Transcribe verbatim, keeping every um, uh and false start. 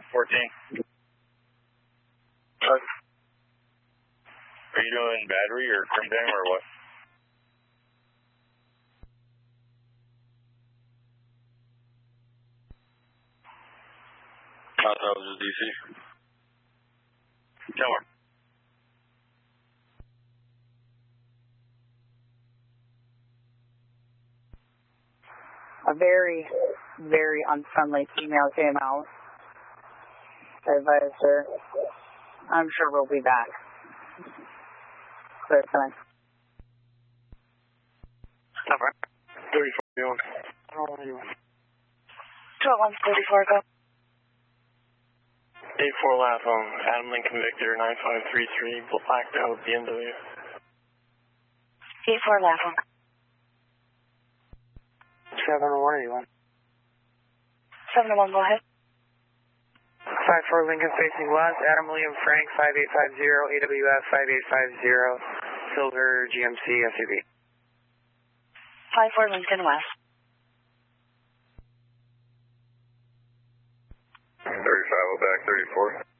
fourteen. What? Are you doing battery or crim dam or what? I thought it was just D C. Tell her. A very, very unfriendly female came out. I advised her. I'm sure we'll be back. Clear time. Stop right. thirty-four, you want? I don't know what you want. twelve one thirty-four, go. eight four lap, um, Adam Lincoln Victor, nine five three three, blacked out B M W. eight four lap, one. seven one, you want? seven one, go ahead. five four Lincoln facing west, Adam William Frank, five eight five zero, A W F five eight five zero, Silver G M C S U V. five four Lincoln west. thirty-five, back thirty-four.